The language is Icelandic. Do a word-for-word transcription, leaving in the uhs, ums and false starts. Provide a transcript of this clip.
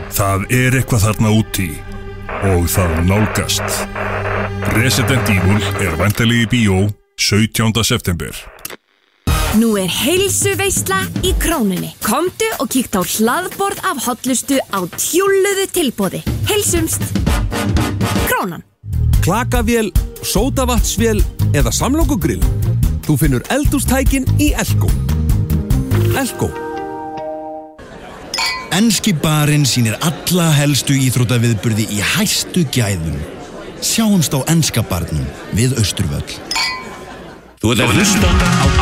Það er eitthvað þarna úti og það nálgast. Resident Evil er væntanlega í bíó sautjánda september. Nú er heilsuveisla í Krónunni. Komdu og kíktu á hlaðborð af hollustu á tjúlluðu tilboði. Heilsumst. Krónan. Klakavél, sódavatnsvél eða samlokugrill. Þú finnur eldhústækin í Elko. Elko. Enski barinn sýnir alla helstu íþróttaviðburði í hæstu gæðum. Sjáumst á enska barnum við Austurvöll. Þú ert að hlusta á